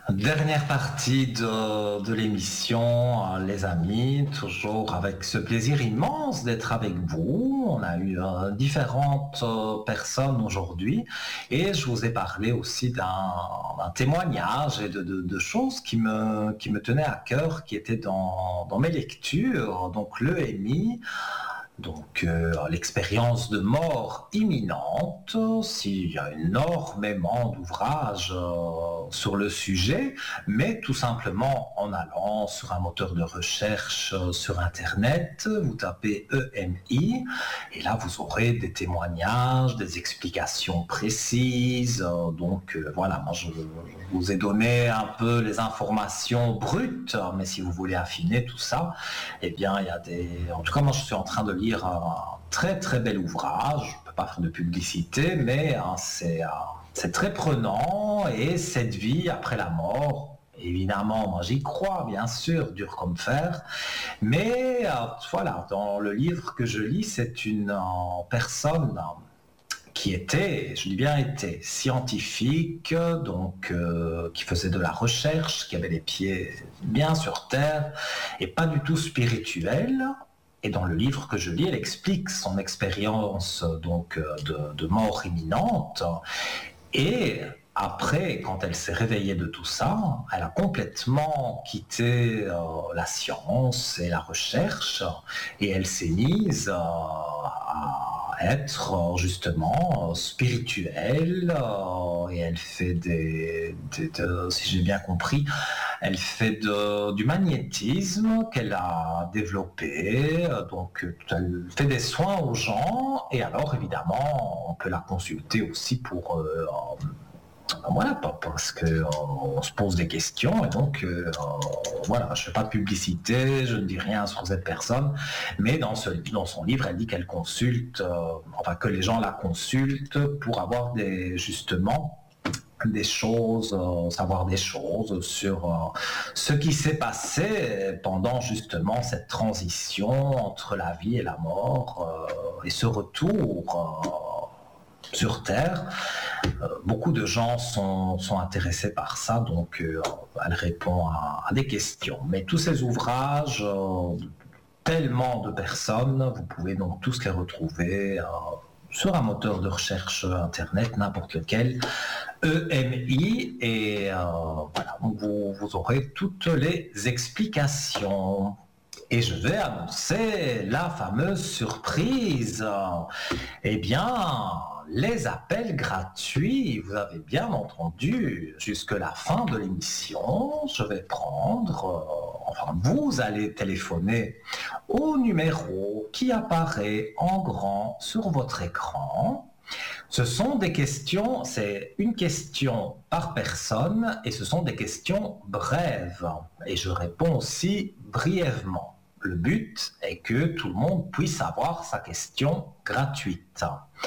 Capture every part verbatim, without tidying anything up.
Dernière partie de, de l'émission, euh, les amis, toujours avec ce plaisir immense d'être avec vous. On a eu euh, différentes euh, personnes aujourd'hui et je vous ai parlé aussi d'un, d'un témoignage et de, de- de choses qui me, qui me tenaient à cœur, qui étaient dans, dans mes lectures, donc l'E M I. Donc euh, l'expérience de mort imminente, s'il y a énormément d'ouvrages euh, sur le sujet, mais tout simplement en allant sur un moteur de recherche euh, sur Internet, vous tapez E M I, et là vous aurez des témoignages, des explications précises. Euh, donc euh, voilà, moi je, je vous ai donné un peu les informations brutes, mais si vous voulez affiner tout ça, eh bien, il y a des... En tout cas, moi, je suis en train de lire un très, très bel ouvrage. Je ne peux pas faire de publicité, mais hein, c'est, euh, c'est très prenant. Et cette vie après la mort, évidemment, moi, j'y crois, bien sûr, dur comme fer. Mais euh, voilà, dans le livre que je lis, c'est une euh, personne... euh, qui était, je dis bien était, scientifique, donc euh, qui faisait de la recherche, qui avait les pieds bien sur terre et pas du tout spirituel. Et dans le livre que je lis, elle explique son expérience donc euh, de, de mort imminente. Et après, quand elle s'est réveillée de tout ça, elle a complètement quitté euh, la science et la recherche et elle s'est mise euh, à être euh, justement euh, spirituelle euh, et elle fait des, des- de- si j'ai bien compris, elle fait de- du magnétisme qu'elle a développé, euh, donc euh, elle fait des soins aux gens et alors évidemment on peut la consulter aussi pour euh, voilà, parce qu'on se pose des questions et donc euh, voilà, je ne fais pas de publicité, je ne dis rien sur cette personne, mais dans, ce, dans son livre, elle dit qu'elle consulte, euh, enfin que les gens la consultent pour avoir des, justement des choses, euh, savoir des choses sur euh, ce qui s'est passé pendant justement cette transition entre la vie et la mort euh, et ce retour euh, sur Terre. Euh, beaucoup de gens sont, sont intéressés par ça, donc euh, elle répond à, à des questions. Mais tous ces ouvrages, euh, tellement de personnes, vous pouvez donc tous les retrouver euh, sur un moteur de recherche Internet, n'importe lequel, E M I, et euh, voilà, donc vous, vous aurez toutes les explications. Et je vais annoncer la fameuse surprise. Eh bien, les appels gratuits, vous avez bien entendu, jusque la fin de l'émission, je vais prendre, euh, enfin vous allez téléphoner au numéro qui apparaît en grand sur votre écran. Ce sont des questions, c'est une question par personne et ce sont des questions brèves. Et je réponds aussi brièvement. Le but est que tout le monde puisse avoir sa question gratuite.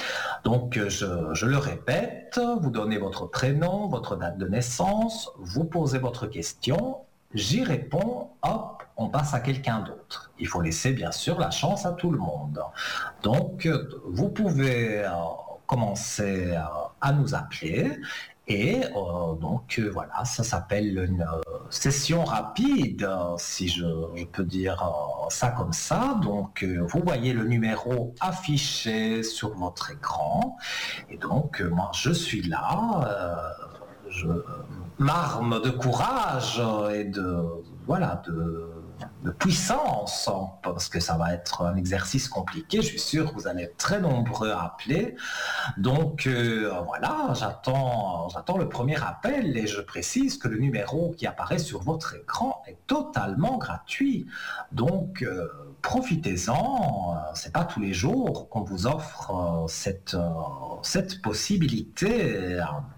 Donc, je, je le répète, vous donnez votre prénom, votre date de naissance, vous posez votre question, j'y réponds, hop, on passe à quelqu'un d'autre. Il faut laisser bien sûr la chance à tout le monde. Donc, vous pouvez euh, commencer euh, à nous appeler et euh, donc euh, voilà, ça s'appelle une euh, session rapide, euh, si je, je peux dire euh, ça comme ça. Donc euh, vous voyez le numéro affiché sur votre écran et donc euh, moi je suis là, euh, je m'arme de courage et de voilà de de puissance, parce que ça va être un exercice compliqué. Je suis sûr que vous allez être très nombreux à appeler. Donc euh, voilà, j'attends, j'attends le premier appel et je précise que le numéro qui apparaît sur votre écran est totalement gratuit. Donc euh, profitez-en, c'est pas tous les jours qu'on vous offre euh, cette, euh, cette possibilité.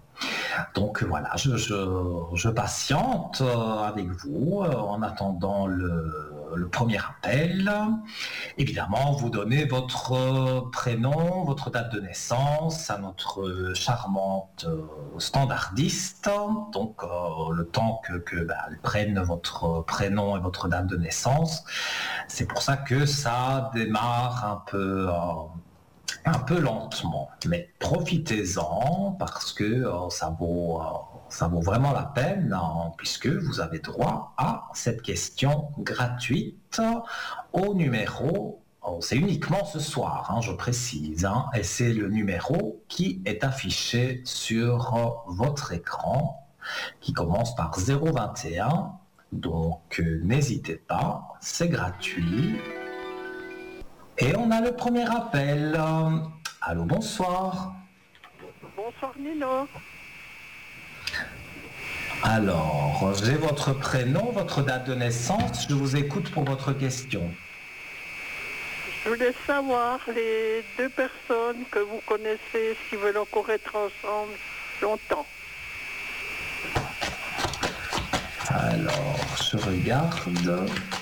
Donc voilà, je, je, je patiente euh, avec vous euh, en attendant le, le premier appel. Évidemment, vous donnez votre euh, prénom, votre date de naissance à notre euh, charmante euh, standardiste. Donc, euh, le temps que, que bah, elle prenne votre prénom et votre date de naissance. C'est pour ça que ça démarre un peu, euh, un peu lentement. Mais profitez-en parce que euh, ça vaut, euh, ça vaut vraiment la peine, hein, puisque vous avez droit à cette question gratuite au numéro, oh, c'est uniquement ce soir, hein, je précise, hein, et c'est le numéro qui est affiché sur votre écran, qui commence par zéro vingt et un, donc euh, n'hésitez pas, c'est gratuit. Et on a le premier appel. Allô, bonsoir. Bonsoir Nino. Alors, j'ai votre prénom, votre date de naissance, je vous écoute pour votre question. Je voulais savoir les deux personnes que vous connaissez, s'ils veulent encore être ensemble longtemps. Alors, je regarde.